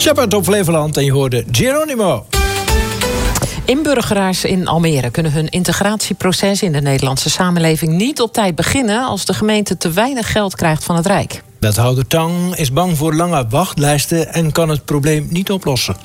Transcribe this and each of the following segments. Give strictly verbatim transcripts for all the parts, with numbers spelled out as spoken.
Shepard op Flevoland en je hoorde Geronimo. Inburgeraars in Almere kunnen hun integratieproces in de Nederlandse samenleving niet op tijd beginnen als de gemeente te weinig geld krijgt van het Rijk. Wethouder Tang is bang voor lange wachtlijsten en kan het probleem niet oplossen.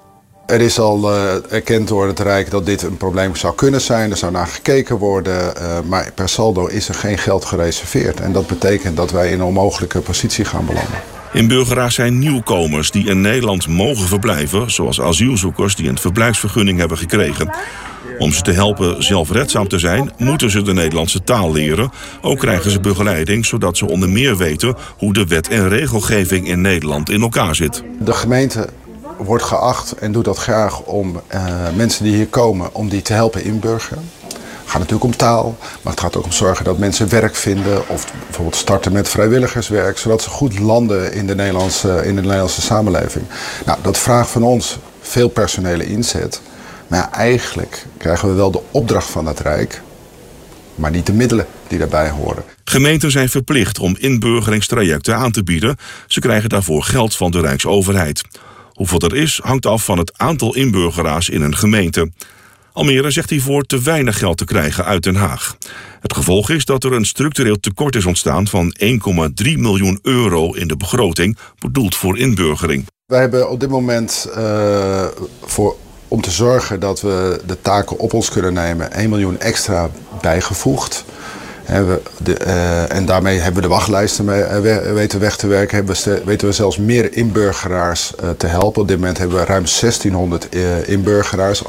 Er is al uh, erkend door het Rijk dat dit een probleem zou kunnen zijn. Er zou naar gekeken worden. Uh, maar per saldo is er geen geld gereserveerd. En dat betekent dat wij in een onmogelijke positie gaan belanden. Inburgeraars zijn nieuwkomers die in Nederland mogen verblijven, zoals asielzoekers die een verblijfsvergunning hebben gekregen. Om ze te helpen zelfredzaam te zijn, moeten ze de Nederlandse taal leren. Ook krijgen ze begeleiding, zodat ze onder meer weten hoe de wet en regelgeving in Nederland in elkaar zit. De gemeente wordt geacht en doet dat graag om uh, mensen die hier komen, om die te helpen inburgeren. Het gaat natuurlijk om taal, maar het gaat ook om zorgen dat mensen werk vinden of bijvoorbeeld starten met vrijwilligerswerk, zodat ze goed landen in de Nederlandse, in de Nederlandse samenleving. Nou, dat vraagt van ons veel personele inzet. Maar ja, eigenlijk krijgen we wel de opdracht van het Rijk, maar niet de middelen die daarbij horen. Gemeenten zijn verplicht om inburgeringstrajecten aan te bieden. Ze krijgen daarvoor geld van de Rijksoverheid. Hoeveel er is, hangt af van het aantal inburgeraars in een gemeente. Almere zegt hiervoor te weinig geld te krijgen uit Den Haag. Het gevolg is dat er een structureel tekort is ontstaan van één komma drie miljoen euro in de begroting, bedoeld voor inburgering. Wij hebben op dit moment uh, voor, om te zorgen dat we de taken op ons kunnen nemen, één miljoen extra bijgevoegd. En, we de, uh, en daarmee hebben we de wachtlijsten mee, uh, we, weten weg te werken. Hebben we, weten we zelfs meer inburgeraars uh, te helpen. Op dit moment hebben we ruim zestienhonderd uh, inburgeraars.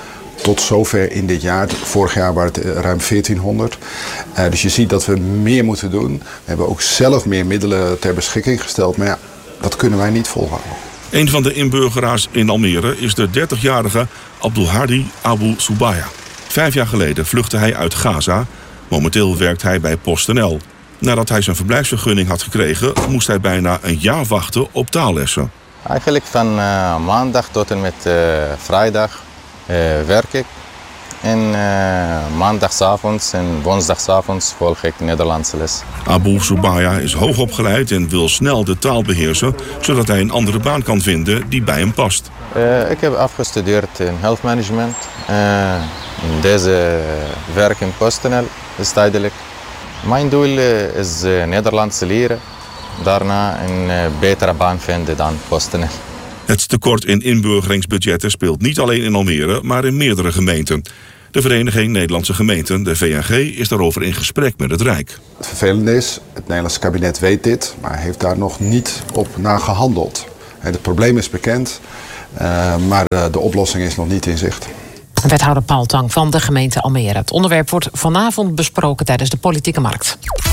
Tot zover in dit jaar. Vorig jaar waren het ruim veertienhonderd. Uh, dus je ziet dat we meer moeten doen. We hebben ook zelf meer middelen ter beschikking gesteld. Maar ja, dat kunnen wij niet volhouden. Een van de inburgeraars in Almere is de dertigjarige Abdulhadi Abu Subaya. Vijf jaar geleden vluchtte hij uit Gaza. Momenteel werkt hij bij PostNL. Nadat hij zijn verblijfsvergunning had gekregen, moest hij bijna een jaar wachten op taallessen. Eigenlijk van uh, maandag tot en met uh, vrijdag uh, werk ik. En uh, maandagsavonds en woensdagsavonds volg ik Nederlandse les. Abu Subaya is hoogopgeleid en wil snel de taal beheersen, zodat hij een andere baan kan vinden die bij hem past. Uh, ik heb afgestudeerd in health management. Uh, deze werk in PostNL is tijdelijk. Mijn doel uh, is uh, Nederlands leren. Daarna een uh, betere baan vinden dan PostNL. Het tekort in inburgeringsbudgetten speelt niet alleen in Almere, maar in meerdere gemeenten. De Vereniging Nederlandse Gemeenten, de V N G, is daarover in gesprek met het Rijk. Het vervelende is, het Nederlandse kabinet weet dit, maar heeft daar nog niet op naar gehandeld. Het probleem is bekend, uh, maar de, de oplossing is nog niet in zicht. Wethouder Paul Tang van de gemeente Almere. Het onderwerp wordt vanavond besproken tijdens de Politieke Markt.